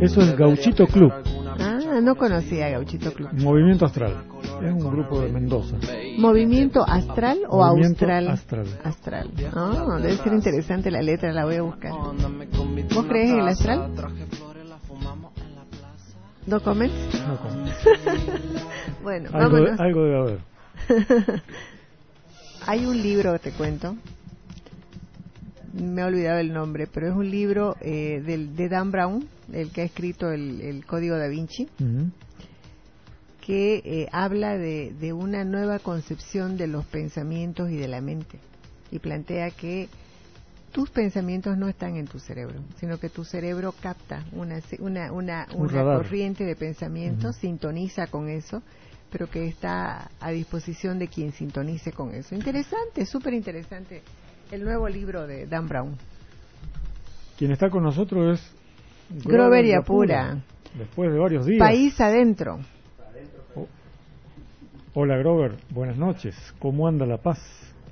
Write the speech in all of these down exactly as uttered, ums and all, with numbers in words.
Eso es Gauchito Club. Ah, no conocía Gauchito Club. Movimiento Astral. Es un grupo de Mendoza. ¿Movimiento astral o Movimiento austral? Astral. Astral. Ah, debe ser interesante la letra, la voy a buscar. ¿Vos crees en el astral? ¿No comes? No como. Bueno, Algo, vámonos. algo debe haber. Hay un libro, te cuento. Me he olvidado el nombre, pero es un libro eh, del, de Dan Brown, el que ha escrito el, el Código Da Vinci, Uh-huh. que eh, habla de, de una nueva concepción de los pensamientos y de la mente. Y plantea que tus pensamientos no están en tu cerebro, sino que tu cerebro capta una, una, una, Un una radar. corriente de pensamientos, Uh-huh. sintoniza con eso, pero que está a disposición de quien sintonice con eso. Interesante, súper interesante. El nuevo libro de Dan Brown. Quien está con nosotros es Grover Yapura. Después de varios días. País adentro. Oh. Hola Grover, buenas noches. ¿Cómo anda La Paz?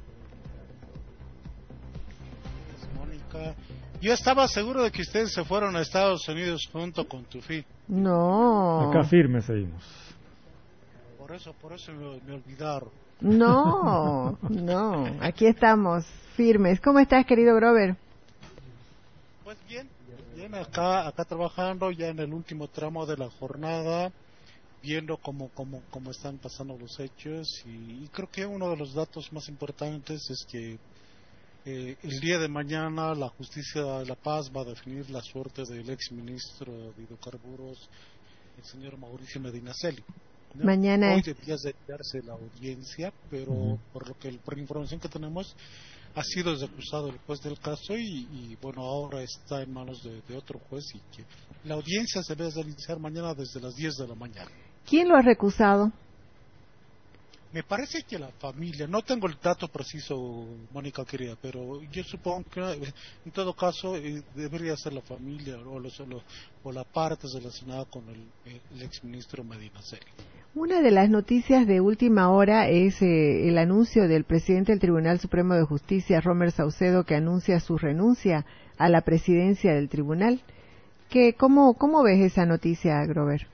Mónica, yo estaba seguro de que ustedes se fueron a Estados Unidos junto con Tufi. No. Acá firme seguimos. Por eso, por eso me, me olvidaron. No, no. Aquí estamos, firmes. ¿Cómo estás, querido Grover? Pues bien, bien acá, acá trabajando ya en el último tramo de la jornada, viendo cómo, cómo, cómo están pasando los hechos y, y creo que uno de los datos más importantes es que eh, el día de mañana la justicia de La Paz va a definir la suerte del ex ministro de hidrocarburos, el señor Mauricio Medina Celi. ¿No? Mañana Hoy es... debía de darse la audiencia, pero Uh-huh. por lo que por la información que tenemos ha sido recusado el juez del caso y, y bueno, ahora está en manos de, de otro juez y que la audiencia se debe realizar mañana desde las diez de la mañana. ¿Quién lo ha recusado? Me parece que la familia, no tengo el dato preciso, Mónica querida, pero yo supongo que eh, en todo caso eh, debería ser la familia o, los, o, los, o la parte relacionada con el, el exministro Medina Celi. Una de las noticias de última hora es eh, el anuncio del presidente del Tribunal Supremo de Justicia, Romer Saucedo, que anuncia su renuncia a la presidencia del tribunal. ¿Qué, cómo, ¿Cómo ves esa noticia, Grover?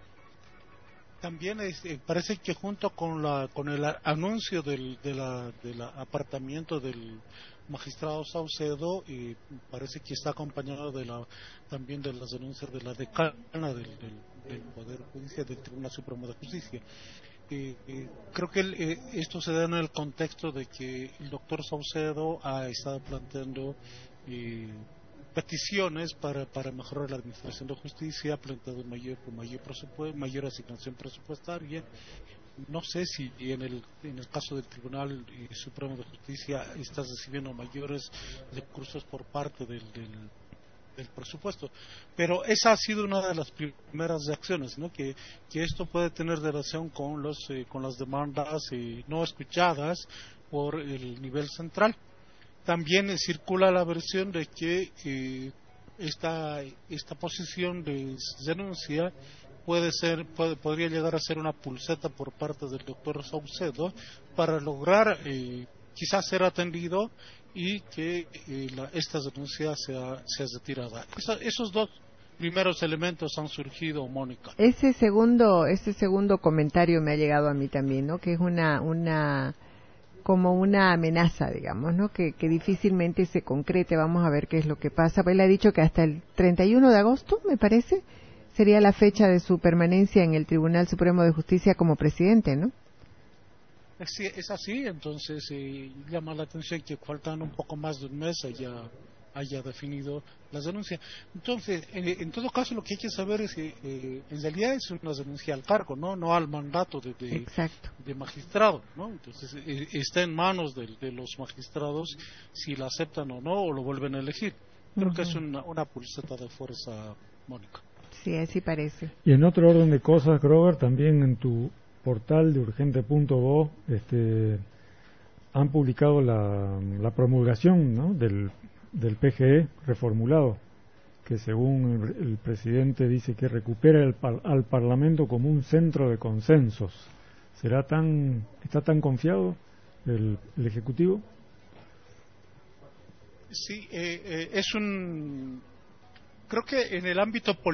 También es, eh, parece que junto con la con el a- anuncio del de la, del apartamiento del magistrado Saucedo, eh, parece que está acompañado de la también de las denuncias de la decana del, del, del Poder Judicial del Tribunal Supremo de Justicia. Eh, eh, creo que el, eh, esto se da en el contexto de que el doctor Saucedo ha estado planteando eh, peticiones para, para mejorar la administración de justicia, ha planteado mayor, mayor, presupuesto, mayor asignación presupuestaria. No sé si en el, en el caso del Tribunal eh, Supremo de Justicia está recibiendo mayores recursos por parte del, del, del presupuesto, pero esa ha sido una de las primeras reacciones, ¿no? Que, que esto puede tener relación con los eh, con las demandas eh, no escuchadas por el nivel central. También eh, circula la versión de que eh, esta esta posición de denuncia puede ser puede, podría llegar a ser una pulseta por parte del doctor Saucedo para lograr eh, quizás ser atendido y que eh, la, esta denuncia sea, sea retirada. Esa, esos dos primeros elementos han surgido, Mónica. Ese segundo, ese segundo comentario me ha llegado a mí también, ¿no? Que es una, una, como una amenaza, digamos, ¿no? Que, que difícilmente se concrete. Vamos a ver qué es lo que pasa. Él ha dicho que hasta el treinta y uno de agosto, me parece, sería la fecha de su permanencia en el Tribunal Supremo de Justicia como presidente, ¿no? Es, es así, entonces eh, llama la atención que faltan un poco más de un mes haya, haya definido las denuncias. Entonces, en, en todo caso, lo que hay que saber es que eh, en realidad es una denuncia al cargo, no no al mandato de, de, Exacto. de magistrado, ¿no? Entonces, eh, está en manos de, de los magistrados si la aceptan o no, o lo vuelven a elegir. Creo Uh-huh. que es una, una pulseta de fuerza, Mónica. Sí, así parece. Y en otro orden de cosas, Grover, también en tu portal de urgente punto go este, han publicado la, la promulgación, ¿no? del, del P G E reformulado, que según el, el presidente dice que recupera el, al Parlamento como un centro de consensos. ¿Será tan, está tan confiado el, el Ejecutivo? Sí, eh, eh, es un... Creo que en el ámbito político